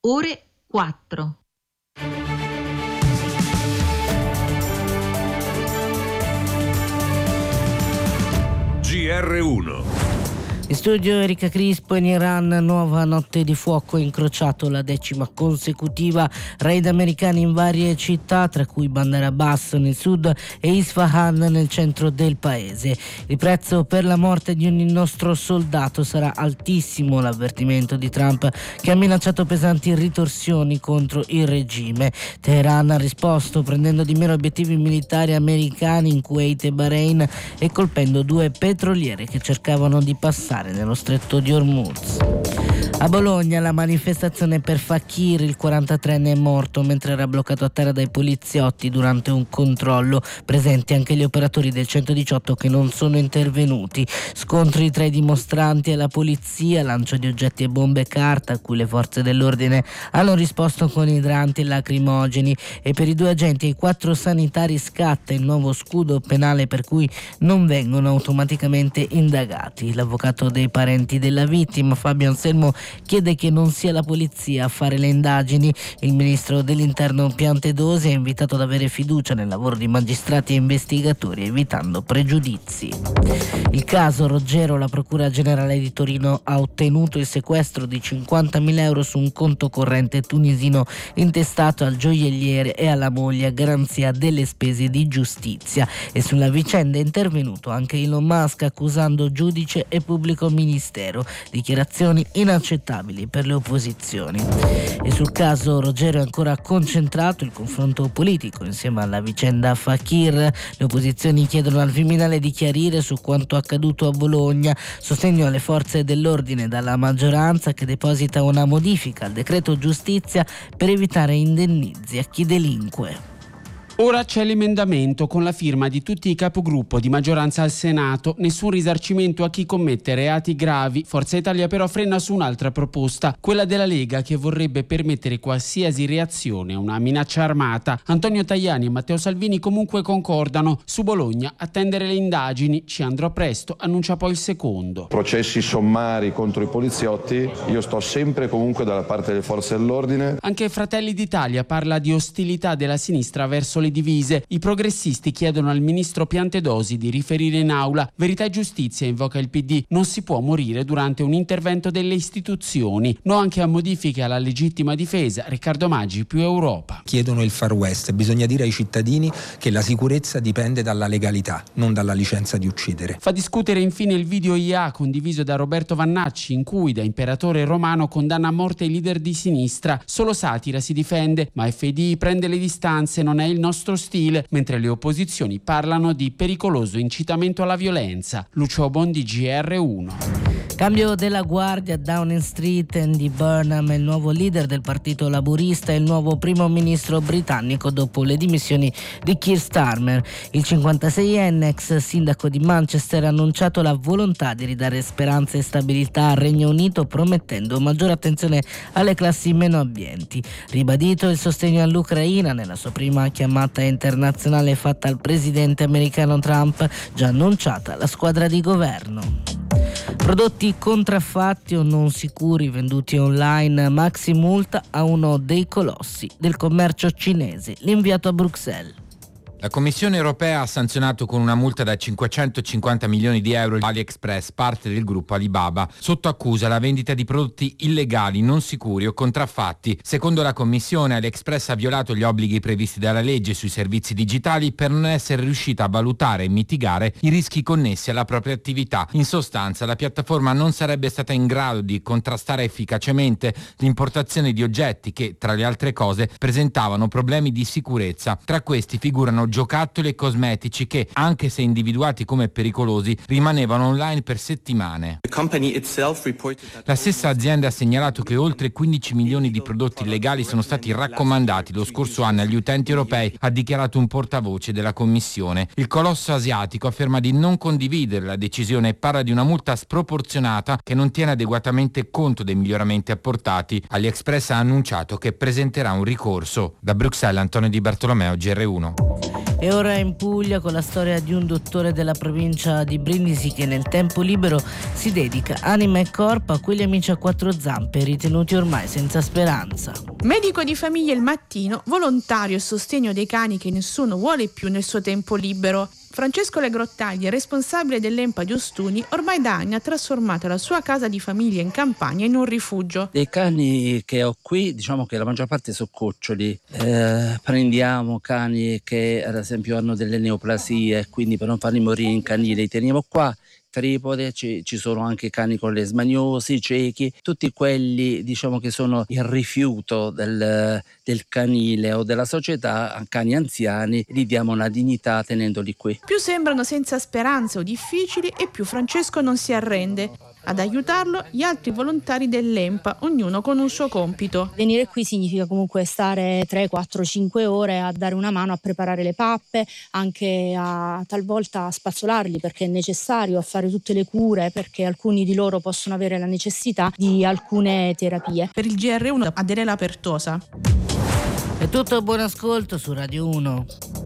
ore 4. GR1. In studio Erika Crispo. In Iran nuova notte di fuoco, incrociato la 10ª consecutiva, raid americani in varie città, tra cui Bandar Abbas nel sud e Isfahan nel centro del paese. Il prezzo per la morte di ogni nostro soldato sarà altissimo, l'avvertimento di Trump, che ha minacciato pesanti ritorsioni contro il regime. Teheran ha risposto prendendo di mira obiettivi militari americani in Kuwait e Bahrain e colpendo 2 petroliere che cercavano di passare nello stretto di Hormuz. A Bologna la manifestazione per Fakir, il 43enne è morto mentre era bloccato a terra dai poliziotti durante un controllo, presenti anche gli operatori del 118 che non sono intervenuti. Scontri tra i dimostranti e la polizia, lancio di oggetti e bombe carta a cui le forze dell'ordine hanno risposto con idranti e lacrimogeni, e per i 2 agenti e i 4 sanitari scatta il nuovo scudo penale per cui non vengono automaticamente indagati. L'avvocato dei parenti della vittima, Fabio Anselmo, chiede che non sia la polizia a fare le indagini. Il ministro dell'Interno Piantedosi è invitato ad avere fiducia nel lavoro di magistrati e investigatori, evitando pregiudizi. Il caso Roggero: la Procura Generale di Torino ha ottenuto il sequestro di 50.000 euro su un conto corrente tunisino intestato al gioielliere e alla moglie a garanzia delle spese di giustizia. E sulla vicenda è intervenuto anche Elon Musk, accusando giudice e pubblico ministero. Dichiarazioni inaccettabili per le opposizioni. E sul caso Roggero è ancora concentrato il confronto politico insieme alla vicenda Fakir. Le opposizioni chiedono al Viminale di chiarire su quanto accaduto a Bologna, sostegno alle forze dell'ordine dalla maggioranza, che deposita una modifica al decreto giustizia per evitare indennizi a chi delinque. Ora c'è l'emendamento con la firma di tutti i capogruppo di maggioranza al Senato. Nessun risarcimento a chi commette reati gravi. Forza Italia però frena su un'altra proposta, quella della Lega, che vorrebbe permettere qualsiasi reazione a una minaccia armata. Antonio Tajani e Matteo Salvini comunque concordano. Su Bologna attendere le indagini, ci andrò presto, annuncia poi il secondo. Processi sommari contro i poliziotti, io sto sempre comunque dalla parte delle forze dell'ordine. Anche Fratelli d'Italia parla di ostilità della sinistra verso le divise. I progressisti chiedono al ministro Piantedosi di riferire in aula. Verità e Giustizia invoca il PD. Non si può morire durante un intervento delle istituzioni. No anche a modifiche alla legittima difesa. Riccardo Maggi, Più Europa. Chiedono il Far West. Bisogna dire ai cittadini che la sicurezza dipende dalla legalità, non dalla licenza di uccidere. Fa discutere infine il video IA condiviso da Roberto Vannacci, in cui da imperatore romano condanna a morte i leader di sinistra. Solo satira si difende, ma FDI prende le distanze, non è il nostro stile, mentre le opposizioni parlano di pericoloso incitamento alla violenza. Lucio Bondi, GR1. Cambio della guardia a Downing Street. Andy Burnham è il nuovo leader del partito laburista e il nuovo primo ministro britannico dopo le dimissioni di Keir Starmer. Il 56enne ex sindaco di Manchester ha annunciato la volontà di ridare speranza e stabilità al Regno Unito, promettendo maggiore attenzione alle classi meno abbienti. Ribadito il sostegno all'Ucraina nella sua prima chiamata internazionale fatta al presidente americano Trump, già annunciata la squadra di governo. Prodotti contraffatti o non sicuri venduti online, maxi multa a uno dei colossi del commercio cinese, l'inviato a Bruxelles. La Commissione europea ha sanzionato con una multa da 550 milioni di euro AliExpress, parte del gruppo Alibaba, sotto accusa la vendita di prodotti illegali, non sicuri o contraffatti. Secondo la Commissione, AliExpress ha violato gli obblighi previsti dalla legge sui servizi digitali per non essere riuscita a valutare e mitigare i rischi connessi alla propria attività. In sostanza, la piattaforma non sarebbe stata in grado di contrastare efficacemente l'importazione di oggetti che, tra le altre cose, presentavano problemi di sicurezza. Tra questi figurano giocattoli e cosmetici che, anche se individuati come pericolosi, rimanevano online per settimane. La stessa azienda ha segnalato che oltre 15 milioni di prodotti illegali sono stati raccomandati lo scorso anno agli utenti europei, ha dichiarato un portavoce della Commissione. Il colosso asiatico afferma di non condividere la decisione e parla di una multa sproporzionata che non tiene adeguatamente conto dei miglioramenti apportati. AliExpress ha annunciato che presenterà un ricorso. Da Bruxelles, Antonio Di Bartolomeo, GR1. E ora in Puglia con la storia di un dottore della provincia di Brindisi che nel tempo libero si dedica anima e corpo a quegli amici a quattro zampe ritenuti ormai senza speranza. Medico di famiglia il mattino, volontario e sostegno dei cani che nessuno vuole più nel suo tempo libero. Francesco Legrottaglia, responsabile dell'Empa di Ostuni, ormai da anni ha trasformato la sua casa di famiglia in campagna in un rifugio. Dei cani che ho qui, diciamo che la maggior parte sono cuccioli. Prendiamo cani che ad esempio hanno delle neoplasie, quindi per non farli morire in canile li teniamo qua. Tripode, ci sono anche cani con le smaniosi, ciechi, tutti quelli diciamo che sono il rifiuto del canile o della società, cani anziani, gli diamo una dignità tenendoli qui. Più sembrano senza speranze o difficili e più Francesco non si arrende. Ad aiutarlo gli altri volontari dell'Empa, ognuno con un suo compito. Venire qui significa comunque stare 3, 4, 5 ore a dare una mano a preparare le pappe, anche talvolta a spazzolarli perché è necessario, a fare tutte le cure perché alcuni di loro possono avere la necessità di alcune terapie. Per il GR1 Adele Pertosa. È tutto, buon ascolto su Radio 1.